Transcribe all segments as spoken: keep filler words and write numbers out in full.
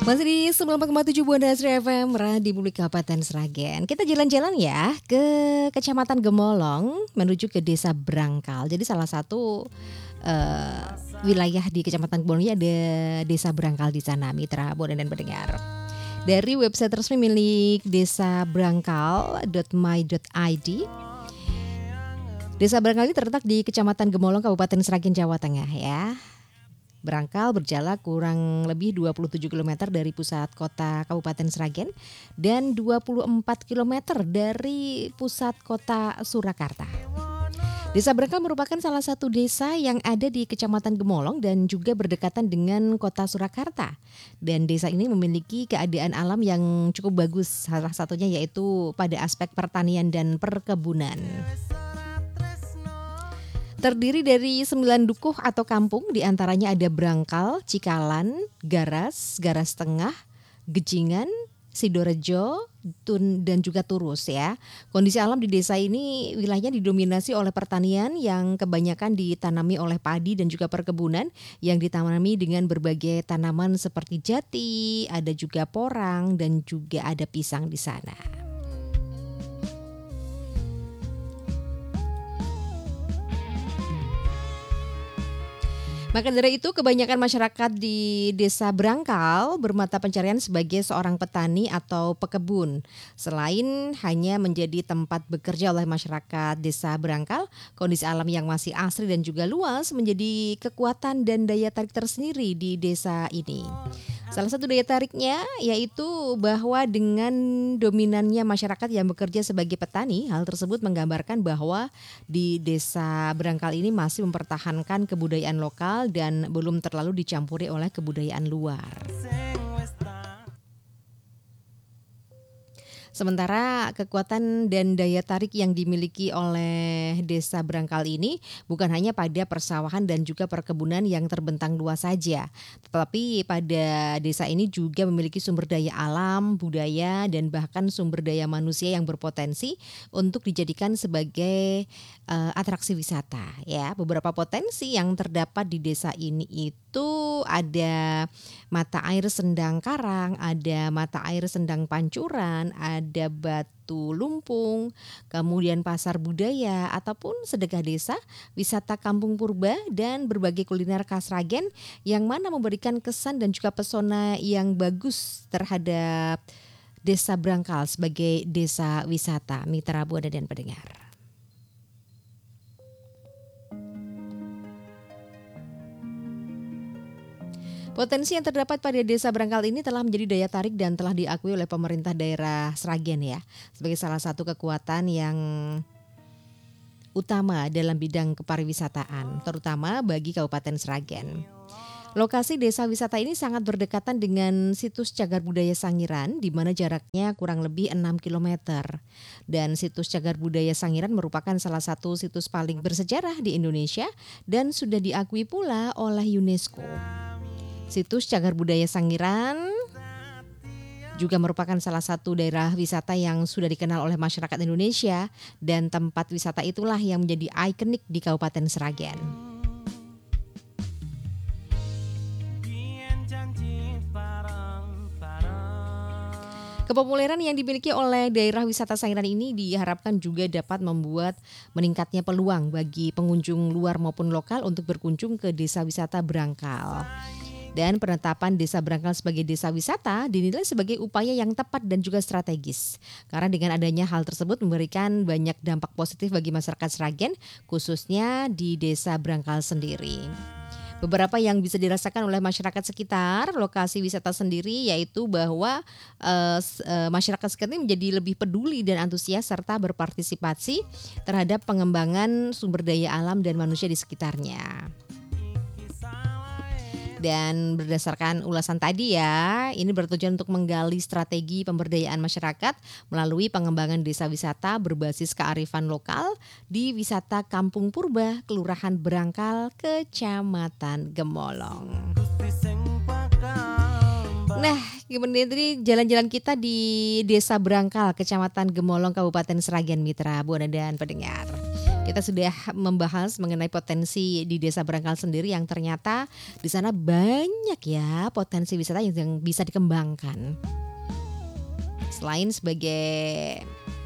Masih di sembilan puluh empat koma tujuh Buana Asri F M, Radio Publik Kabupaten Sragen. Kita jalan-jalan ya ke Kecamatan Gemolong menuju ke Desa Brangkal. Jadi salah satu uh, wilayah di Kecamatan Gemolong ini ada Desa Brangkal di sana, mitra Buana dan pendengar. Dari website resmi milik desa brangkal dot my dot i d, Desa Brangkal ini terletak di Kecamatan Gemolong, Kabupaten Sragen, Jawa Tengah ya. Brangkal berjarak kurang lebih dua puluh tujuh kilometer dari pusat kota Kabupaten Sragen dan dua puluh empat kilometer dari pusat kota Surakarta. Desa Brangkal merupakan salah satu desa yang ada di Kecamatan Gemolong dan juga berdekatan dengan kota Surakarta. Dan desa ini memiliki keadaan alam yang cukup bagus, salah satunya yaitu pada aspek pertanian dan perkebunan. Terdiri dari sembilan dukuh atau kampung, diantaranya ada Brangkal, Cikalan, Garas, Garas Tengah, Gejingan, Sidorejo, Tun, dan juga Turus ya. Kondisi alam di desa ini wilayahnya didominasi oleh pertanian yang kebanyakan ditanami oleh padi dan juga perkebunan yang ditanami dengan berbagai tanaman seperti jati, ada juga porang dan juga ada pisang di sana. Maka dari itu kebanyakan masyarakat di Desa Brangkal bermata pencarian sebagai seorang petani atau pekebun. Selain hanya menjadi tempat bekerja oleh masyarakat Desa Brangkal, kondisi alam yang masih asri dan juga luas menjadi kekuatan dan daya tarik tersendiri di desa ini. Salah satu daya tariknya yaitu bahwa dengan dominannya masyarakat yang bekerja sebagai petani, hal tersebut menggambarkan bahwa di Desa Brangkal ini masih mempertahankan kebudayaan lokal dan belum terlalu dicampuri oleh kebudayaan luar. Sementara kekuatan dan daya tarik yang dimiliki oleh Desa Brangkal ini bukan hanya pada persawahan dan juga perkebunan yang terbentang luas saja, tetapi pada desa ini juga memiliki sumber daya alam, budaya, dan bahkan sumber daya manusia yang berpotensi untuk dijadikan sebagai uh, atraksi wisata. Ya, beberapa potensi yang terdapat di desa ini itu ada mata air Sendang Karang, ada mata air Sendang Pancuran, ada ada Batu Lumpung, kemudian pasar budaya ataupun sedekah desa, wisata kampung purba dan berbagai kuliner khas Sragen yang mana memberikan kesan dan juga pesona yang bagus terhadap Desa Brangkal sebagai desa wisata, mitra Buana dan pendengar. Potensi yang terdapat pada Desa Brangkal ini telah menjadi daya tarik dan telah diakui oleh pemerintah daerah Sragen ya, sebagai salah satu kekuatan yang utama dalam bidang kepariwisataan, terutama bagi Kabupaten Sragen. Lokasi desa wisata ini sangat berdekatan dengan situs Cagar Budaya Sangiran, di mana jaraknya kurang lebih enam kilometer. Dan situs Cagar Budaya Sangiran merupakan salah satu situs paling bersejarah di Indonesia dan sudah diakui pula oleh UNESCO. Situs Cagar Budaya Sangiran juga merupakan salah satu daerah wisata yang sudah dikenal oleh masyarakat Indonesia dan tempat wisata itulah yang menjadi ikonik di Kabupaten Sragen. Kepopuleran yang dimiliki oleh daerah wisata Sangiran ini diharapkan juga dapat membuat meningkatnya peluang bagi pengunjung luar maupun lokal untuk berkunjung ke desa wisata Brangkal. Dan penetapan Desa Brangkal sebagai desa wisata dinilai sebagai upaya yang tepat dan juga strategis. Karena dengan adanya hal tersebut memberikan banyak dampak positif bagi masyarakat Sragen, khususnya di Desa Brangkal sendiri. Beberapa yang bisa dirasakan oleh masyarakat sekitar lokasi wisata sendiri yaitu bahwa uh, uh, masyarakat sekitar ini menjadi lebih peduli dan antusias serta berpartisipasi terhadap pengembangan sumber daya alam dan manusia di sekitarnya. Dan berdasarkan ulasan tadi ya, ini bertujuan untuk menggali strategi pemberdayaan masyarakat melalui pengembangan desa wisata berbasis kearifan lokal di wisata Kampung Purba, Kelurahan Brangkal, Kecamatan Gemolong. Nah, gimana tadi jalan-jalan kita di Desa Brangkal, Kecamatan Gemolong, Kabupaten Sragen, mitra Buana dan pendengar. Kita sudah membahas mengenai potensi di Desa Brangkal sendiri yang ternyata di sana banyak ya potensi wisata yang, yang bisa dikembangkan. Selain sebagai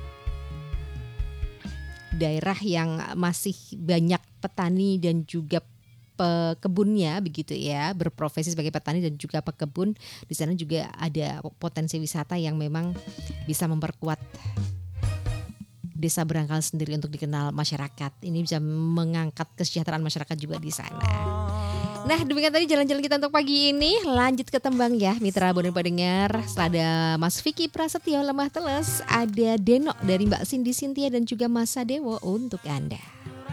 daerah yang masih banyak petani dan juga pekebunnya begitu ya, berprofesi sebagai petani dan juga pekebun, di sana juga ada potensi wisata yang memang bisa memperkuat Desa Brangkal sendiri untuk dikenal masyarakat. Ini bisa mengangkat kesejahteraan masyarakat juga di sana. Nah, demikian tadi jalan-jalan kita untuk pagi ini. Lanjut ke tembang ya, mitra Bondan pendengar. Setelah ada Mas Vicky Prasetyo Lemah Teles, ada Denok dari Mbak Cindy Cynthia dan juga Mas Sadewo untuk Anda.